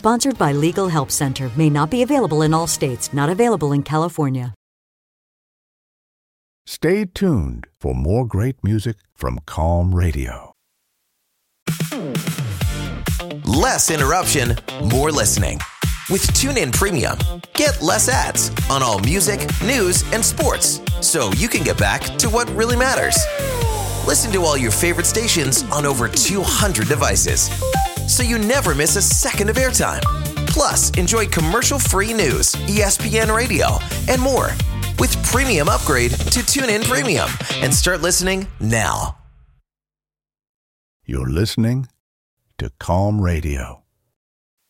Sponsored by Legal Help Center. May not be available in all states. Not available in California. Stay tuned for more great music from Calm Radio. Less interruption, more listening. With TuneIn Premium, get less ads on all music, news, and sports, so you can get back to what really matters. Listen to all your favorite stations on over 200 devices, so you never miss a second of airtime. Plus, enjoy commercial-free news, ESPN Radio, and more. With Premium Upgrade to TuneIn Premium and start listening now. You're listening to Calm Radio.